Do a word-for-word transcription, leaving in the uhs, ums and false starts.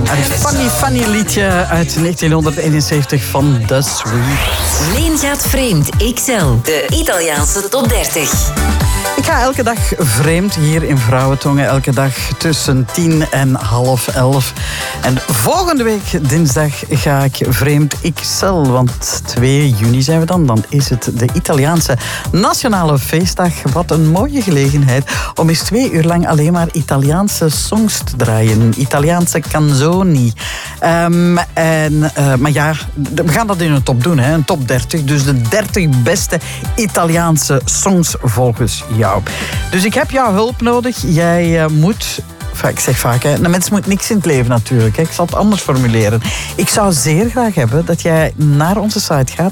Funny Funny liedje uit negentienhonderdeenenzeventig van The Sweet. Leen gaat vreemd, X L, de Italiaanse top dertig. Ik ga elke dag vreemd hier in Vrouwentongen. Elke dag tussen tien en half elf. En volgende week dinsdag ga ik vreemd X L. Want twee juni zijn we dan. Dan is het de Italiaanse Nationale Feestdag. Wat een mooie gelegenheid om eens twee uur lang alleen maar Italiaanse songs te draaien. Italiaanse canzoni. Um, en, uh, maar ja, we gaan dat in een top doen. Hè? Een top dertig. Dus de dertig beste Italiaanse songs volgens jou. Dus ik heb jouw hulp nodig. Jij uh, moet... Ik zeg vaak, hè, een mens moet niks in het leven natuurlijk. Hè. Ik zal het anders formuleren. Ik zou zeer graag hebben dat jij naar onze site gaat.